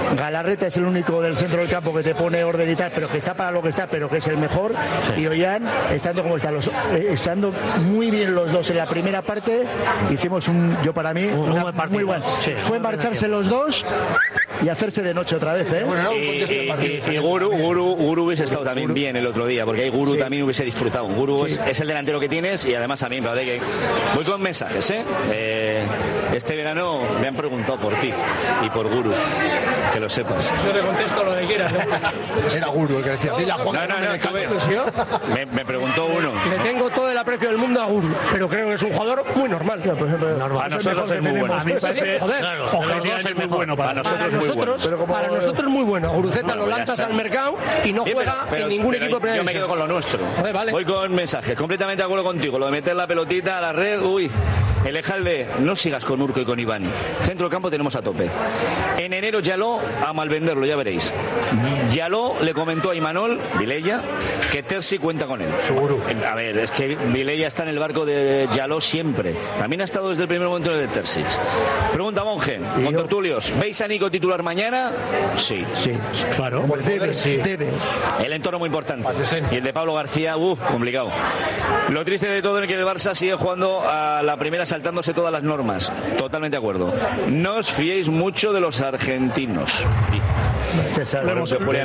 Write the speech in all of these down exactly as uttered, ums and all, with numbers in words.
Galarreta es el único del centro del campo que te pone orden y tal, pero que está para lo que está, pero que es el mejor. Sí. Y Ollán, estando como están los, eh, estando muy bien los dos en la primera parte, hicimos un, yo para mí, un, una, un muy bueno. Sí. Fue marcharse los dos y hacerse de noche otra vez, ¿eh? Bueno, y, y, y, y Guru, Guru, Guru hubiese estado también Guru. bien el otro día, porque ahí Guru sí. también hubiese disfrutado. Guru sí. es, es el delantero que tienes y además a mí me parece que... Voy con mensajes, ¿eh? eh este verano me han preguntado por ti y por Guru, que lo sepas. Yo te contesto lo que quieras. Era Guru el que decía, dile a Juan no, no, no, no, me, me preguntó uno. Le tengo todo el aprecio del mundo a Guru, pero creo que es un jugador muy normal. Claro, por ejemplo, normal. Para nosotros es muy bueno. A mí me parece, joder, claro, es muy bueno. Para, para nosotros, nosotros muy bueno. Como... Para nosotros muy bueno. Guruceta lo lanzas al mercado y no juega sí, pero, pero, en ningún pero equipo de primera Yo me quedo con lo nuestro. Joder, vale. Voy con mensajes. Completamente de acuerdo contigo. Lo de meter la pelotita a la red, uy. El Ejalde, no sigas con Urco y con Iván. Centro del campo tenemos a tope. En enero Yaló a malvenderlo, ya veréis. Yaló le comentó a Imanol, Vilella, que Terzi cuenta con él. Seguro. A ver, es que Vilella está en el barco de Yaló siempre. También ha estado desde el primer momento en el de Terzic. Pregunta Monje, con Tertulios, ¿veis a Nico titular mañana? Sí. Sí, claro. Debe, sí. Debe. El entorno muy importante. Y el de Pablo García, uh, complicado. Lo triste de todo es que el Barça sigue jugando a la primera saltándose todas las normas. Totalmente de acuerdo. No os fiéis mucho de los argentinos. Hablamos de Julián.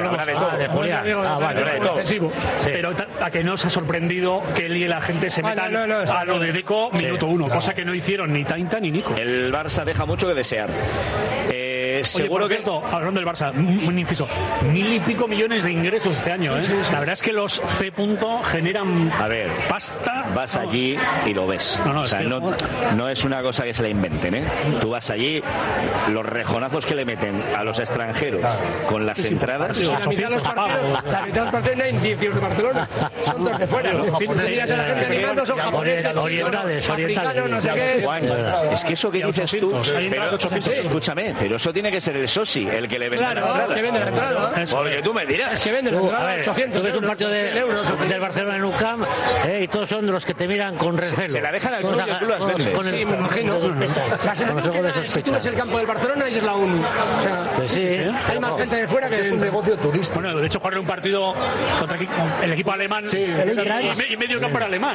Pero a que no os ha sorprendido que él y la gente se metan no, no, no, a lo de Deco minuto uno, claro. Cosa que no hicieron ni Tainta ni Nico. El Barça deja mucho que desear. Eh, seguro Oye, por cierto, que... hablando del Barça, un inciso, mil y pico millones de ingresos este año, ¿eh? Sí, sí. La verdad es que los C. generan a ver, pasta. Vas no. allí y lo ves. No, no, o sea, es no, no es una cosa que se la inventen, ¿eh? Tú vas allí, los rejonazos que le meten a los extranjeros claro. con las sí, sí, entradas. Sí, la mitad de los partidos, la mitad de los partidos no hay diez de Barcelona, son dos de fuera. Los japoneses, la gente animando son japoneses, orientales, africanos, no sé qué. Juan, es que eso que dices tú, pero, escúchame, pero eso tiene que ser el soci el que le vende claro, la entrada. Es que vende la entrada. Porque tú me dirás. Es que vende la entrada. Ver, ochocientos tú ves un partido de, euros del Barcelona en U C A M eh, y todos son de los que te miran con recelo. Se, se la dejan al club y el club las vende. Con el, sí, me imagino. La sensación de sospecha. Tú ves el campo del Barcelona y es la un. O sea, pues sí, sí, hay más gente de fuera que es un negocio turístico. Bueno, de hecho, jugar un partido contra el equipo alemán sí, y medio campo era alemán.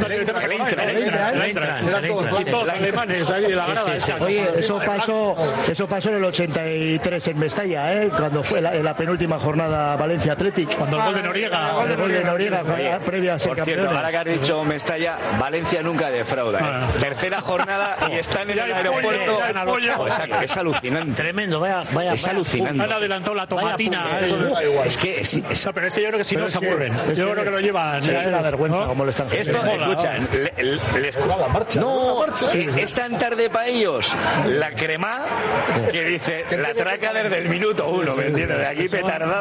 Y todos alemanes ahí de la grada. Oye, eso pasó, eso pasó en el ochenta y tres en Mestalla, ¿eh? Cuando fue la, en la penúltima jornada Valencia Athletic. Cuando el gol de Noriega. Cuando el gol de Noriega, Noriega previa a ser campeones. Por cierto, ahora que has dicho Mestalla, Valencia nunca defrauda. ¿eh? Ah, tercera jornada y están en el aeropuerto. Oh, es, es alucinante. Tremendo, vaya, vaya. Es vaya, alucinante. Han adelantado la tomatina. Es que es, es, no, pero es que yo creo que si no se aburren. Yo creo que lo llevan. Es la vergüenza ¿no? como lo están haciendo. Esto, escuchan, les la marcha. No, es tan tarde para ellos la crema que dice la traca desde el minuto uno, ¿me entiendes? De aquí petardazo.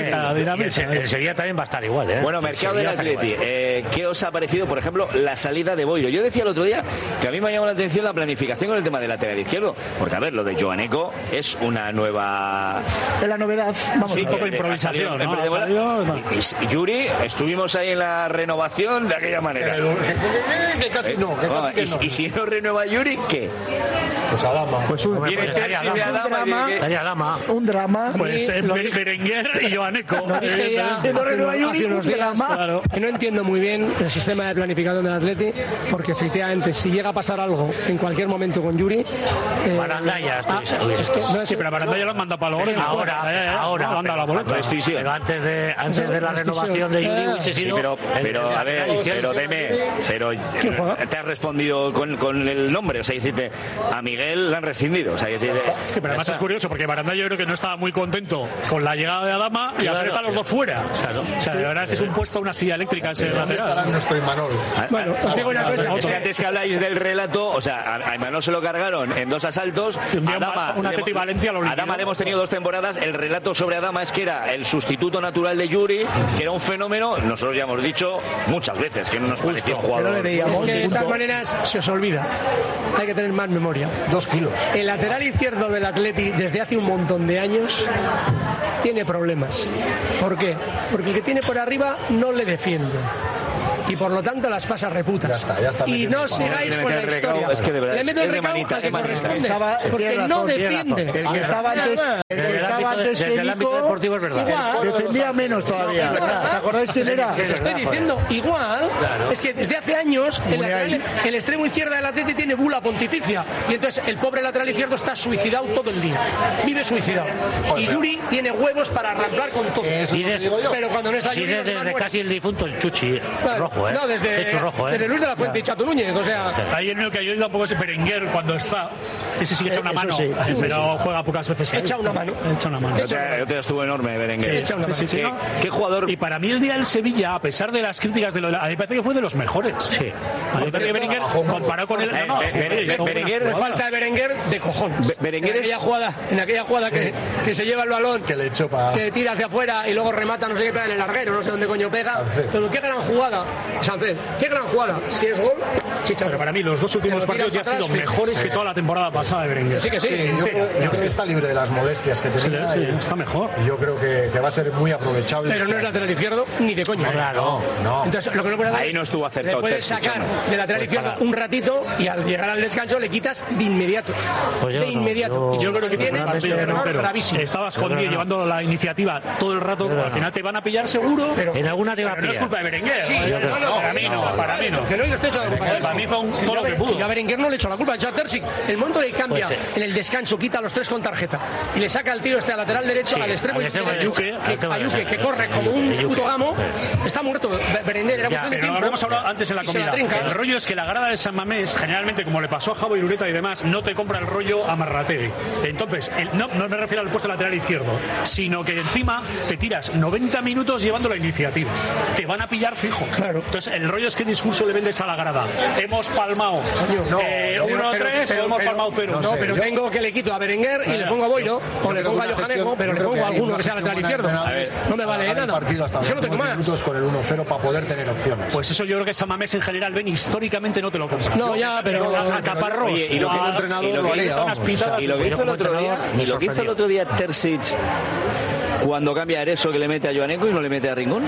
El Sevilla también va a estar igual, ¿eh? Bueno, mercado del Atleti, eh, ¿qué os ha parecido, por ejemplo, la salida de Boiro? Yo decía el otro día que a mí me ha llamado la atención la planificación con el tema del lateral izquierdo, porque a ver, lo de Joaneco es una nueva... Es la novedad, vamos, sí, un poco de improvisación, ¿no? Salido, ¿no? Y, y Yuri, estuvimos ahí en la renovación de aquella manera. Que casi no, que casi que no. Y, y si no renueva Yuri, ¿qué? Pues Adama. Pues un, Viene pues Terzi de Adama. Estaría Adama. Un drama. Pues eh, Berenguer y Joaneco. Lo dije ya hace unos días, claro, que no entiendo muy bien el sistema de planificación del Atleti, porque efectivamente si llega a pasar algo en cualquier momento con Yuri... Eh, Barandalla. Ah, es que no es, sí, pero Barandalla lo han mandado para Logroño. Ahora, eh, ahora. Lo han dado la boleta. Pero antes de, antes de la renovación de Yuri hubiese sido... Sí, pero, pero a ver, pero Deme, pero te has respondido con, con el nombre, o sea, decirte, a Miguel le han rescindido, o sea, decirte, sí, pero además es curioso porque Barandalla yo creo que no estaba muy contento con la llegada de Adama y al final están los dos fuera. Claro. O sea, de verdad es un puesto, una silla eléctrica ese lateral. Estará nuestro Imanol. Bueno, os digo una cosa. Es que antes que habláis del relato, o sea, a Imanol se lo cargaron en dos asaltos. Adama, una Teti Valencia lo Adama le hemos tenido dos temporadas. El relato sobre Adama es que era el sustituto natural de Yuri, que era un fenómeno. Nosotros ya hemos dicho muchas veces que no nos parecía un jugador. Es que de todas maneras se os olvida. Hay que tener más memoria. Dos kilos. El lateral izquierdo del Atleti desde hace un montón de años tiene problemas. ¿Por qué? Porque el que tiene por arriba no le defiende. y por lo tanto las pasa reputas. Ya está, ya está y no sigáis con la historia. Es que de verdad le meto es el de recao manita, al que de manita. corresponde, Estaba- porque tiene no razón, tiene defiende. razón. El que estaba antes, el que estaba antes que Desde el ámbito Nico deportivo es verdad. Igual. defendía menos todavía. ¿Os acordáis quién era? Te estoy diciendo, igual, es que desde hace años el, lateral, el extremo izquierda del Atleti tiene bula pontificia y entonces el pobre lateral izquierdo está suicidado todo el día, vive suicidado. Y Yuri tiene huevos para arrancar con todo. Eso Y te de- digo yo. Pero cuando no está Y Yuri, desde, no desde muere. casi el difunto Chuchi Claro, Rojo, ¿eh? No, desde, Chechu Rojo, ¿eh? desde Luis de la Fuente y Chato Núñez, o sea... Ahí el único que ayuda un poco es Berenguer cuando está. Ese sí que echa una Eso mano, sí, eso pero juega pocas veces. Echa una mano. Echa una mano. O sea, yo te estuvo enorme, Berenguer. Sí, echa una mano. Sí, sí, ¿Qué, ¿no? qué jugador? Y para mí el día del Sevilla, a pesar de las críticas de lo, a mí me parece que fue de los mejores. Sí. A mí me parece que Berenguer, comparado con el... Eh, no, no, Be- Be- Be- con- Berenguer- Le falta de Berenguer de cojones. Be- Berenguer en es- aquella jugada, en aquella jugada que, que se lleva el balón, Que le echó pa- que tira hacia afuera y luego remata, no sé qué pega en el larguero, no sé dónde coño pega. Sánchez. Pero qué gran jugada, Sánchez, qué gran jugada. Si es gol, chicharro. Pero para mí los dos últimos Pero partidos ya han tiran sido para atrás, mejores que toda la temporada pasada de Berenguer. Sí que sí. Sí, yo, entera, creo, yo creo que está libre de las molestias que tenía. Sí, y- está mejor. y yo creo que, que va a ser muy aprovechable. Pero no es lateral izquierdo ni de coña. No, no. Entonces, lo que no puedes hacer Ahí es- no estuvo acertado le puedes Terzic, sacar hombre. de lateral Pues izquierdo para- un ratito y al llegar al descanso le quitas de inmediato. Pues yo de no, inmediato. yo- Y Yo creo que tienes tienes un error gravísimo. estabas con él llevando la iniciativa todo el rato, Pero al no. final te van a pillar seguro. Pero- En alguna te va a Pero no es pillar. culpa de Berenguer. Sí, ¿eh? yo creo- No, para mí no, para mí no. Que no, y lo estoy echando la culpa. Para mí fue un- todo yo lo a que Ber- pudo. y yo a Berenguer no le echo la culpa, yo a Terzic. El momento que cambia Pues, eh. en el descanso, quita a los tres con tarjeta y le saca el tiro este al lateral derecho, Sí, al extremo al extremo derecho, derecho, que- al extremo a Yuque, derecho. que corre como un Yuque, puto gamo, sí. está muerto. Be- Berenguer era Ya, cuestión de Pero tiempo. lo hemos hablado antes en la y se la comida. trinca. El rollo es que la grada de San Mamés, generalmente, como le pasó a Javo Irureta y demás, no te compra el rollo amarrate. Entonces, el- no, no me refiero al puesto lateral izquierdo, sino que encima te tiras noventa minutos llevando la iniciativa. Te van a pillar fijo. Claro. Entonces, el rollo es que discurso le vendes a la grada. Hemos palmado no, eh, pero- uno pero- tres pero- o hemos pero- palmado cero. No, sé, pero yo- tengo que le quito a Berenguer y le pongo a Boiro, o le creo pongo a que una Johaneco, gestión- pero yo le creo pongo que a hay alguno una que sea gestión lateral buena de izquierdo. entrenadores No me vale para nada. ganar el partido hasta Es que no los tengo últimos más. minutos con el uno cero para poder tener opciones. Pues eso yo creo que San Mamés en general, ven, históricamente no te lo compra. No, ya, pero- a Caparrós. Oye, y lo que a- el entrenador y lo lo que haría, hizo- vamos, y lo que hizo el como otro día, entrenador, y me lo que hizo el sorprendió. otro día Terzic cuando cambia a Ereso, que le mete a Joaneco y no le mete a Ringón.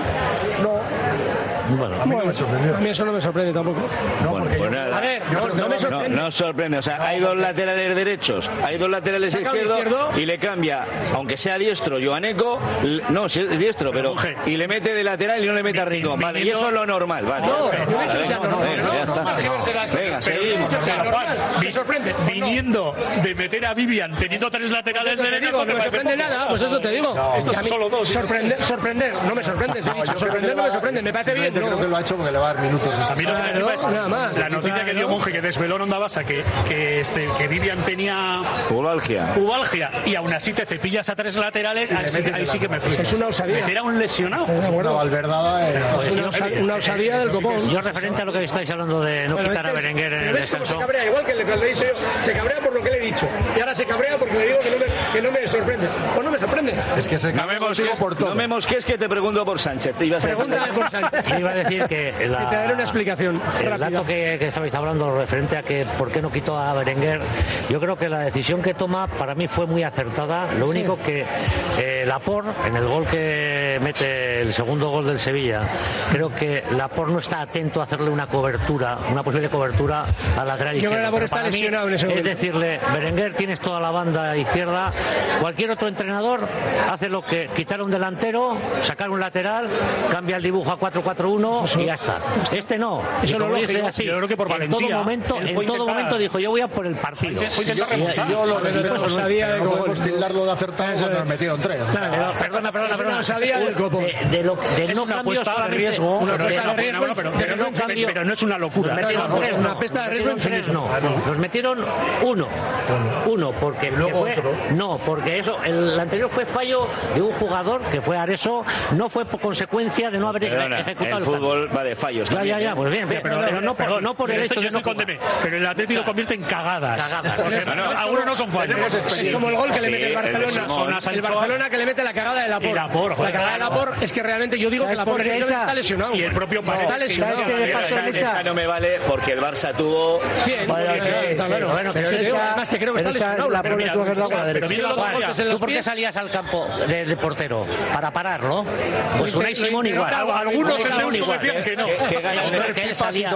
Bueno, A mí no me sorprendió. A mí eso no me sorprende tampoco. No, Bueno, porque pues yo- nada. A ver, Yo no, creo que no me va- sorprende. No, no sorprende, o sea, hay dos laterales derechos, hay dos laterales Saca un izquierdos izquierdo. y le cambia, aunque sea diestro, Joaneco, l- no, si es diestro, pero Monje. y le mete de lateral y no le mete a Rincón, vale, y eso es lo normal, vale. No, ya está. yo he dicho que sea Vale, normal, venga, no, ya no, está. tergiverse las cosas. Venga, Pero seguimos. he dicho que sea Pero, normal. Juan, ¿Me sorprende? Pues no. Viniendo de meter a Vivian teniendo tres laterales Eso te derechos, digo, ¿te no me parece sorprende poco? nada, pues eso te digo. Estos Que a mí son solo dos. Sorprender, sorprender, no me sorprende, te he No, dicho, yo creo que sorprender le no va- me sorprende, me parece bien, simplemente creo que ¿no? lo ha hecho porque le va a dar minutos. A mí lo que me Claro, preocupa es nada más. la noticia que dio Claro. Monje, que desveló en Onda Basa, que, que, este, que Vivian tenía Pubalgia. pubalgia y aún así te cepillas a tres laterales, ahí sí, ahí sí que me flipas. Es una osadía. Meter a un lesionado. De Es una acuerdo. valverdada. eh, Es una, osa- una osadía del copón. yo referente a lo que estáis hablando de no Pero quitar a es que- Berenguer en pero el ves cómo se descanso. cabrea, igual que le, que le he dicho yo, se cabrea por lo que le he dicho y ahora se cabrea porque le digo que no me, que no me sorprende. Pues no me sorprende. Es que se No cambia me contigo mosques, por todo. no me mosques que te pregunto por Sánchez. Te ibas a decir- Pregúntale por Sánchez. Le iba a decir que la- Que te daré una explicación el rápida. dato que, que estabais hablando referente a que por qué no quitó a Berenguer, yo creo que la decisión que toma para mí fue muy acertada. Lo único que eh, Laporte, en el gol que mete el segundo gol del Sevilla, creo que Laporte no está atento a hacerle una cobertura, una posible cobertura al lateral Yo creo que izquierdo. Laporte Pero está para mí lesionado en ese es momento. decirle, Berenguer, tienes toda la banda izquierda, cualquier otro entrenador hace lo que quitar un delantero, sacar un lateral, cambia el dibujo a cuatro cuatro uno y ya está. Este no. Eso Y no como es dice lógico. así, Yo creo que por en valentía, todo momento, él en fue todo intentar- momento dijo, yo voy a por el partido. Fue intentar remontar. Yo lo Pero respeto, no sabía de no cómo- podemos tildarlo de acertado cuando nos metieron tres. O sea, Pero, perdona, perdona, Es una perdona. osadía del copo. De, de lo, de Es no una cambio apuesta de solamente- riesgo, una pero apuesta es una- de riesgo, no, pero- de pero no no- cambio. pero no es una locura. Nos metieron No, no, tres, es una no. apuesta de Nos riesgo metieron tres, infinito. no. Nos metieron uno. Uno, porque que luego fue, otro. no, porque eso, el, el anterior fue fallo de un jugador que fue Areso, no fue por consecuencia de no haber Perdona, ejecutado el el cambio. fútbol va de fallos. Ya, también, ya, ya, ¿eh? pues bien, bien, pero, pero no por, Perdón, no por el pero hecho esto de yo no estoy con jugar. Deme, pero el Atlético lo convierte en cagadas. Cagadas. O sea, Pero no, esto algunos no- no son fallos. tenemos experiencia. Es como el gol que le Sí, mete el el de Barcelona. Simón. El Barcelona que le mete la cagada de Laporte. Y Laporte, joder. La cagada de Laporte es que realmente yo digo que ¿Sabes Laporte por qué precisamente esa? está lesionado. Y el propio está Paredes, que lesionado. ¿Sabes qué le pasó Esa, en esa? esa no me vale porque el Barça tuvo... Sí, Vale, sí, sí, está sí. claro. Bueno, Pero Sí, sí, esa- además que creo que pero está esa lesionado. la Pero Pole mira, estuvo agarrado con la pero derecha. mira los Vaya, golpes en ¿Tú los por qué pies. salías al campo de, de portero? Para pararlo. Pues Lo Unai inte- lo Simón intentaba, igual. Algunos lo el de intentaba, Todos decían que no. Qué ganas de que él salía.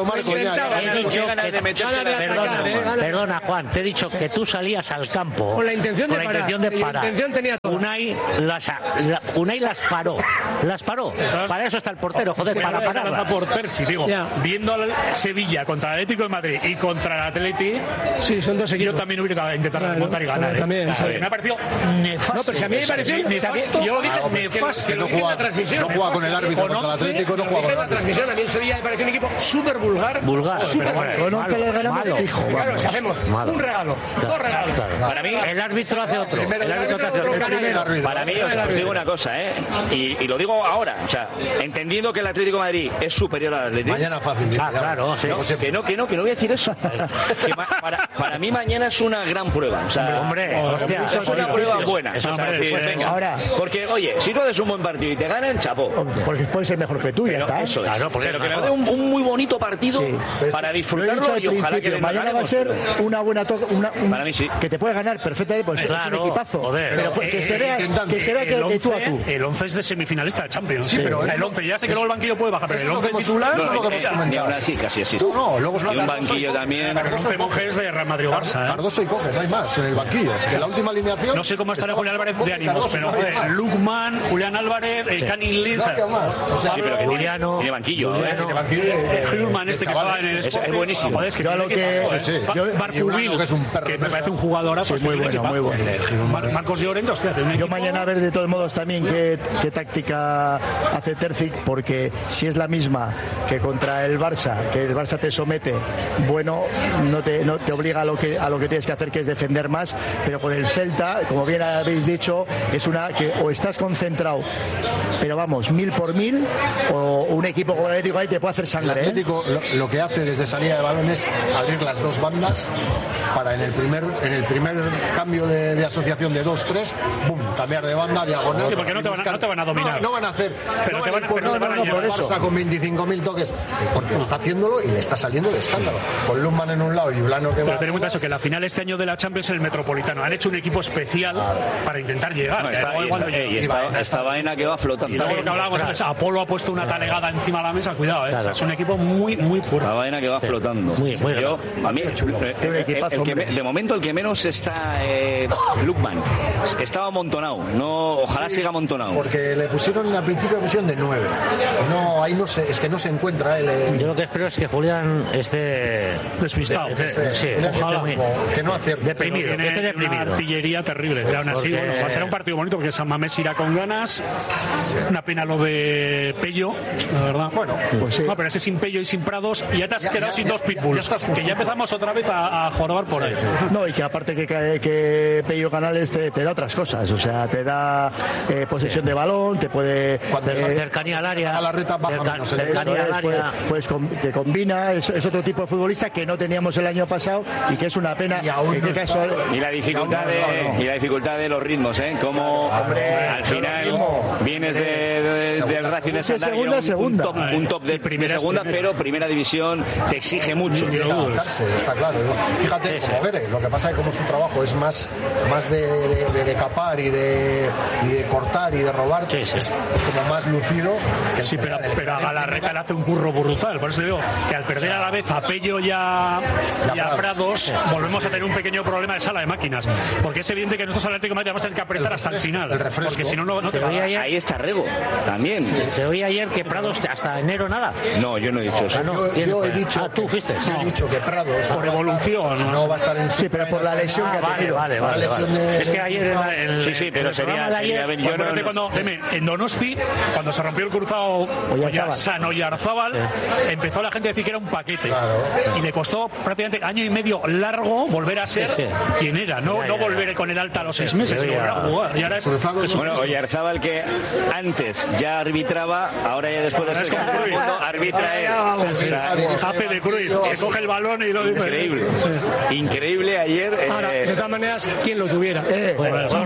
He dicho que Perdona, perdona, Juan, te he dicho que tú salías al campo con la intención de con la parar. intención de Sí, la parar. intención tenía toda. Unai las, la, Unai las paró. Las paró. Para eso está el portero, joder, Sí, para ahora pararlas. lanza por Persi, digo. Ya. Viendo al Sevilla contra el Atlético de Madrid y contra el Atleti, Sí, son dos equipos. yo también hubiera intentado Claro, remontar y ganar. ¿eh? también, Claro, sí. Me ha parecido nefasto. No, pero si a mí me pareció Sí, nefasto. yo lo dije, Claro, es que- nefasto, que no lo dije en juega- la transmisión. no juega con el árbitro Con contra el once, Atlético, no Lo juega dije con en el la árbitro. transmisión, a mí el Sevilla me pareció un equipo súper vulgar. Vulgar. Súper Pero, vulgar. Con once le ganamos malo. fijo. Claro, vamos. si hacemos Malo. un regalo, dos regalos. Para mí, El árbitro hace otro. Primero El el árbitro te hace árbitro, otro. el primero. árbitro. Para mí, os, os digo una cosa, ¿eh? Y, y lo digo ahora, o sea, entendiendo que el Atlético de Madrid es superior al Atlético. Mañana fácil. dice, Ah, ya claro, ves. sí. No, Como siempre. que no, que no, que no voy a decir eso. Que ma- para, para mí mañana es una gran prueba. O sea, Hombre, hostia, es una prueba buena. Eso O sea, es decir, hombre, venga. ahora- Porque, oye, si tú haces un buen partido y te ganan, chapó. Porque puede ser mejor que tú, ya Pero está. eso es. Claro, porque pero es que me mejor. dé un, un muy bonito partido Sí, pero es para que lo he disfrutarlo dicho al y ojalá que principio, le mañana va a ganemos, ser pero- una buena toca, una, un- Para mí sí. que te puede ganar perfectamente, pues Claro, es un equipazo. joder. Pero pues, que Eh, se vea intentando. que se vea que el de tú a tú. once, el once es de semifinalista de Champions. Sí, pero el eso- once, ya sé que eso- luego el banquillo puede bajar, pero eso el es lo once que hemos- titular... eso es lo que ni- hemos ni comentado. aún así casi así. No, no, luego Y un banquillo también. El once monjes de Real Madrid o Barça, ¿eh? Cardoso y Coque, no hay más en el banquillo. En la última alineación. No sé cómo estará estaba Julián Álvarez Coque, de ánimos, Cardoso, pero no había joder, más. Lukman, Julián Álvarez, el Canin Lins... No había más. O sea, Sí, pero que tiene, Juliano, tiene banquillo. Juliano, que banquillo, eh, Hjulman, este que estaba en el Es- es Sporting. buenísimo. Joder, es que Yo a lo tiene que- equipazo, ¿eh? sí, sí. Ba- Yo- y Barcubil, Urano, que es un perro que me mesa. parece un jugadorazo. Sí, muy tiene bueno, equipazo. muy bueno. El Hjulman, Mar- eh. Marcos Llorente, hostia, tiene un Yo equipo- mañana a ver de todos modos también qué, qué táctica hace Terzic, porque si es la misma que contra el Barça, que el Barça te somete, bueno, no te, no te obliga a lo que a lo que tienes que hacer, que es defender más, pero con el Celta, como bien habéis dicho, es una que o estás concentrado, pero vamos, mil por mil, o un equipo como el Atlético ahí te puede hacer El sangre, ¿eh? Atlético lo, lo que hace desde salida de balón es abrir las dos bandas para en el primer en el primer cambio de, de asociación de dos tres, boom, cambiar de banda, diagonal. Sí, porque no te van a- no te van a dominar. No, no van a hacer. Pero no te van van- a ir pero por- te van a no, no, llevar. por eso. Barça con veinticinco mil toques, porque está haciéndolo y le está saliendo de escándalo. Con Lundman en un lado y Ulano que Pero va. ten en cuenta eso, que la final este año de la Champions es el Metropolitano. Han hecho un equipo especial para intentar llegar. No, que está- luego y igual está- no y llega. esta, esta vaina que va flotando. Y luego lo que hablábamos antes, Apolo ha puesto una talegada encima de la mesa, cuidado, ¿eh? O sea, es un equipo muy, muy fuerte. La vaina que va flotando. Muy- muy Yo, a mí, eh, Tiene un eh, equipazo, el que me- hombre. de momento el que menos está eh, Lukman. Estaba amontonado. No, ojalá siga amontonado. Porque le pusieron al principio le pusieron de nueve. No, ahí no se, es que no se encuentra él. eh, Yo lo que espero es que Julián esté Despistado. esté- sí, Una esté cosa muy- como que no acierta. deprimido, que Tiene esté una deprimido. artillería terrible. Y aún así, Porque- bueno, va a ser un partido bonito porque San Mamés irá con ganas. Una pena lo de Pello, la verdad. Bueno, pues sí. No, pero ese sin Pello y sin Prados, y ya te has Ya- quedado ya- sin ya- dos ya pitbulls. estás que justito. ya empezamos otra vez a, a jorobar por ahí. No, y que aparte que, que, que Pello Canales te, te da otras cosas, o sea, te da eh, posesión de balón, te puede... Cuando eh, se cercanía al área, a la reta baja cerca- menos el eso cercanía es, al pues, área. pues com- te combina, es, es otro tipo de futbolista que no teníamos el año pasado y que es una pena. Y aún en qué no caso, está. Y la dificultad No, no, de, no, no. y la dificultad de los ritmos, ¿eh? Como Hombre, al final ritmo. vienes de, de- Segunda, del Racing de segunda, Santander, un, segunda. un top, un top de, Y primera de es segunda, primera. pero primera división te exige mucho. Tiene que adaptarse, está claro. Fíjate, como Bere, lo que pasa es que como su trabajo es más, más de, de, de decapar y de, y de cortar y de robar, Sí, sí. es como más lucido. Que el Sí, pero, que- pero a Galarreta le hace un curro brutal. Por eso digo que al perder a la vez a Pello y a, y a Prados, volvemos a tener un pequeño problema de sala de máquinas. Porque es evidente que nosotros al Atlético de Madrid vamos a tener que apretar El hasta el refresco, final. el refresco. Porque si no, no, no te va a Te voy dar. a ir- Ahí está Rego, también. Te oí ayer que Prados hasta enero nada. No, yo no he dicho eso. Ah, no, Yo, ¿quién yo he fue? dicho, Ah, tú fuiste. yo he dicho que Prados Por no va a estar- evolución, no va a estar en Sí, pero por la lesión Ah, que ha vale, tenido. vale, Por la vale, lesión vale. de- Es que ayer en, la- en- Sí, sí, en pero el sería, programa de sería ayer- yo no- Acuérdate no- cuando dime, en Donosti, cuando se rompió el cruzado Oyarzábal. San Oyarzábal, empezó la gente a decir que era un paquete. Claro. Y le costó prácticamente año y medio largo volver a ser Sí, sí. quien era. No, Ya, no ya, volver ya. con el alta a los seis Sí, meses, sí, sino ya. volver a jugar. Y ahora es, Cruzado, es un- Bueno, Oyarzábal que antes ya arbitraba, ahora ya después de Ahora ser es como campeón del Cruyff. mundo, arbitra él. vamos, O sea, hace de Cruyff, que coge el balón y lo dice. increíble. Increíble ayer. eh, Ahora, de todas maneras, ¿quién lo tuviera? Eh, Bueno, bueno,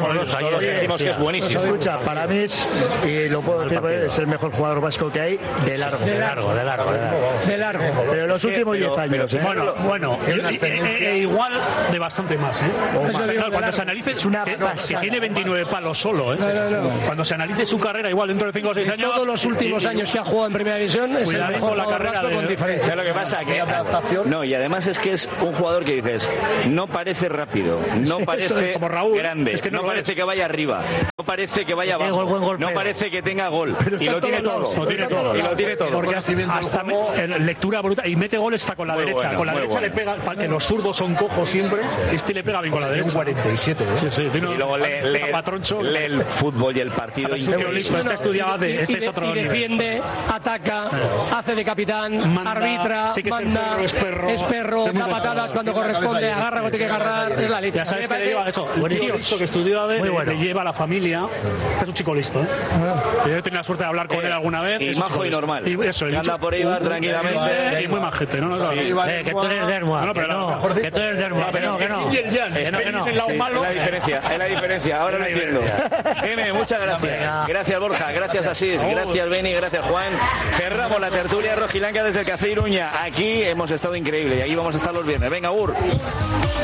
todos ayer decimos que es buenísimo. Escucha, para mí es, y lo puedo decir, es el mejor jugador vasco que hay de largo. De largo, de largo. De largo. Pero en los últimos diez años, ¿eh? Bueno, bueno, e igual de bastante más, ¿eh? Claro, cuando se analice, es una que, pasada, que tiene veintinueve palos solo, ¿eh? No, no, no. Cuando se analice su carrera, igual dentro de cinco o seis años. Todos los últimos y, años que ha jugado en Primera División es el mejor la jugador carrera vasco de, con diferencia. ¿Sabes lo que pasa? Que, no, y además es que es un jugador que dices, no parece rápido, no parece como Raúl, grande, es que no, no parece es. que vaya arriba, no parece que vaya abajo, buen golpeo. no parece que tenga gol, y lo tiene todo, Lo tiene todo. y lo tiene todo. Porque hasta, hasta me, en lectura brutal, y mete gol está con la Muy derecha, bueno, con la muy derecha bueno. le pega, para que los zurdos son cojos siempre, este le pega bien con la Un derecha. cuarenta y siete, ¿eh? Sí, sí, tiene Y luego lee, lee- patroncho. lee el fútbol y el partido Es un tío listo, este estudiaba de, este y, es otro y nivel. defiende, ataca, hace de capitán, Manda, arbitra, sí que es el manda, perro, es perro. es perro, Es muy da patadas mejor. cuando Tiene la corresponde, cabeza agarra cuando tiene que agarrar, es la leche. Ya sabes A mí que me le lleva parece- eso. Un tío listo que estudió de, Muy bueno. le lleva a la familia. Este es un chico listo, ¿eh? Yo he tenido la suerte de hablar con él alguna vez. y Es un majo chico y listo. normal. Y eso, el Que anda bicho- por ahí, va tranquilamente. Y muy majete, ¿no? no, no. Eh, que tú eres Dermua, No, no, que pero no, mejor que tú eres Dermua, que no, que no. Y el Jan, Que no, que no. Espenis en lado Sí, malo. es la diferencia, es la diferencia. Ahora lo entiendo. M, muchas gracias. Venga. Gracias, Borja. Gracias, Asís. Gracias, Beni. Gracias, Juan. Cerramos la tertulia rojiblanca desde el Café Iruña. Aquí hemos estado increíble y aquí vamos a estar los viernes. Venga, Ur.